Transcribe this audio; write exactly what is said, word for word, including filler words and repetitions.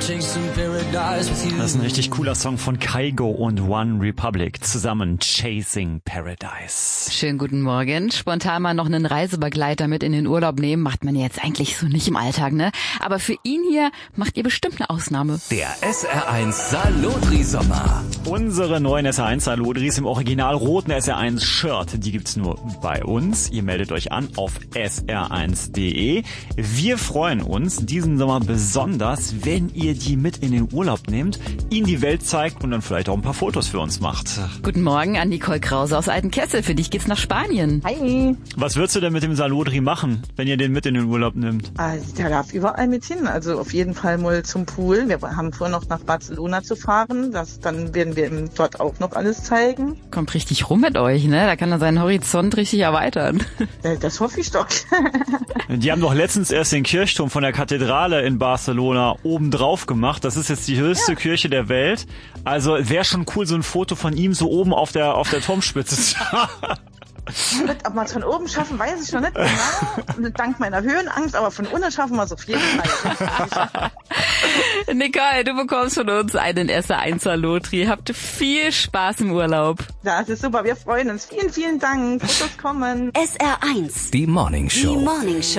Das ist ein richtig cooler Song von Kygo und One Republic zusammen, Chasing Paradise. Schönen guten Morgen. Spontan mal noch einen Reisebegleiter mit in den Urlaub nehmen, macht man jetzt eigentlich so nicht im Alltag, ne? Aber für ihn hier macht ihr bestimmt eine Ausnahme. Der S R eins Salotri-Sommer. Unsere neuen S R eins Salotris im original roten S R eins Shirt, die gibt's nur bei uns. Ihr meldet euch an auf S R eins Punkt de. Wir freuen uns diesen Sommer besonders, wenn ihr die mit in den Urlaub nehmt, ihnen die Welt zeigt und dann vielleicht auch ein paar Fotos für uns macht. Guten Morgen an Nicole Krause aus Altenkessel. Für dich geht's nach Spanien. Hi. Was würdest du denn mit dem Salotri machen, wenn ihr den mit in den Urlaub nimmt? Also, der darf überall mit hin. Also auf jeden Fall mal zum Pool. Wir haben vor, noch nach Barcelona zu fahren. Das, dann werden wir ihm dort auch noch alles zeigen. Kommt richtig rum mit euch, ne? Da kann er seinen Horizont richtig erweitern. Das hoffe ich doch. Die haben doch letztens erst den Kirchturm von der Kathedrale in Barcelona oben drauf gemacht. Das ist jetzt die höchste ja. Kirche der Welt. Also wäre schon cool, so ein Foto von ihm so oben auf der auf der Turmspitze zu haben. Ob man es von oben schaffen, weiß ich noch nicht genau. Dank meiner Höhenangst, aber von unten schaffen wir es auf jeden Fall. Nicole, du bekommst von uns einen S R eins Salotri. Habt viel Spaß im Urlaub. Ja, das ist super. Wir freuen uns. Vielen, vielen Dank. Fotos kommen. S R eins. Die Morning Show. Die Morning Show.